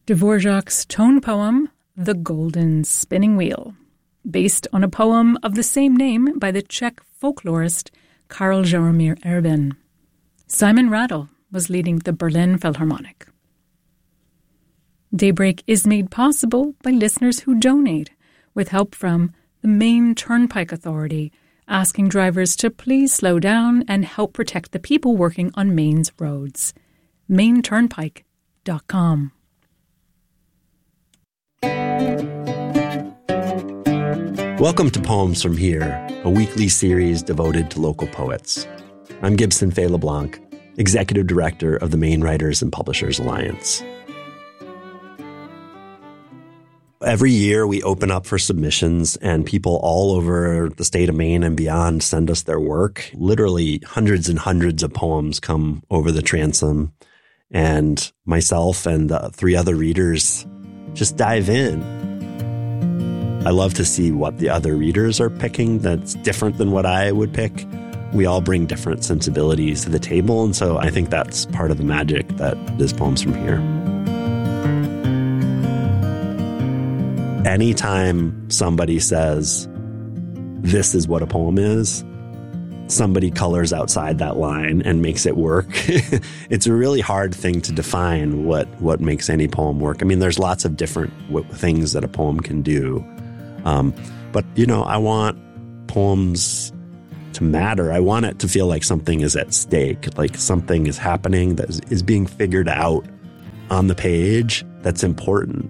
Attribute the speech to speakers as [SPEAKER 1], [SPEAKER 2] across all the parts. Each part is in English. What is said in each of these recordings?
[SPEAKER 1] Dvorak's tone poem, The Golden Spinning Wheel, based on a poem of the same name by the Czech folklorist Karl Jaromír Erben. Simon Rattle was leading the Berlin Philharmonic. Daybreak is made possible by listeners who donate, with help from the Maine Turnpike Authority, asking drivers to please slow down and help protect the people working on Maine's roads. MaineTurnpike.com.
[SPEAKER 2] Welcome to Poems From Here, a weekly series devoted to local poets. I'm Gibson Fay LeBlanc, Executive Director of the Maine Writers and Publishers Alliance. Every year we open up for submissions, and people all over the state of Maine and beyond send us their work. Literally hundreds and hundreds of poems come over the transom, and myself and the 3 other readers just dive in. I love to see what the other readers are picking that's different than what I would pick. We all bring different sensibilities to the table, and so I think that's part of the magic that is Poems From Here. Anytime somebody says, this is what a poem is, somebody colors outside that line and makes it work. It's a really hard thing to define what makes any poem work. I mean, there's lots of different things that a poem can do. But, I want poems to matter. I want it to feel like something is at stake, like something is happening that is being figured out on the page that's important.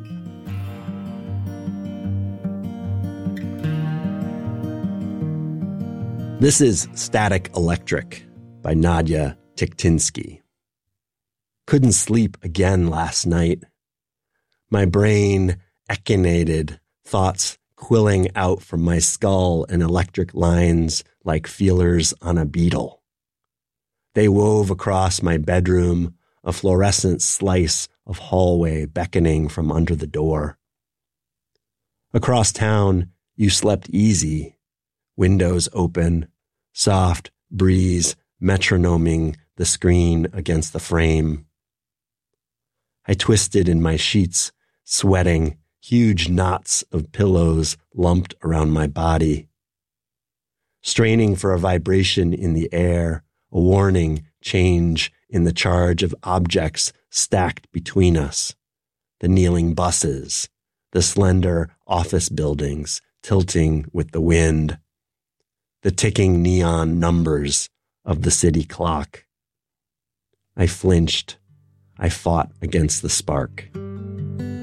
[SPEAKER 2] This is Static Electric by Nadia Tikhtinsky. Couldn't sleep again last night. My brain echinated, thoughts quilling out from my skull in electric lines like feelers on a beetle. They wove across my bedroom, a fluorescent slice of hallway beckoning from under the door. Across town, you slept easy. Windows open, soft breeze metronoming the screen against the frame. I twisted in my sheets, sweating, huge knots of pillows lumped around my body. Straining for a vibration in the air, a warning change in the charge of objects stacked between us. The kneeling buses, the slender office buildings tilting with the wind. The ticking neon numbers of the city clock. I flinched. I fought against the spark.